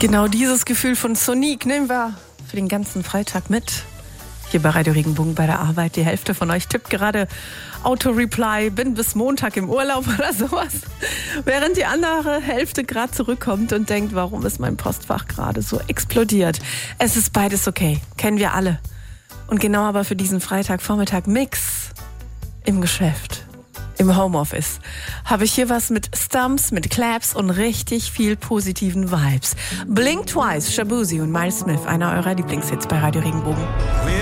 Genau dieses Gefühl von Sonique nehmen wir für den ganzen Freitag mit. Hier bei Radio Regenbogen bei der Arbeit. Die Hälfte von euch tippt gerade Auto-Reply, bin bis Montag im Urlaub oder sowas. Während die andere Hälfte gerade zurückkommt und denkt, warum ist mein Postfach gerade so explodiert. Es ist beides okay, kennen wir alle. Und genau aber für diesen Freitagvormittag Mix im Geschäft, im Homeoffice, habe ich hier was mit Stumps, mit Claps und richtig viel positiven Vibes. Blink Twice, Shaboozey und Miles Smith, einer eurer Lieblingshits bei Radio Regenbogen.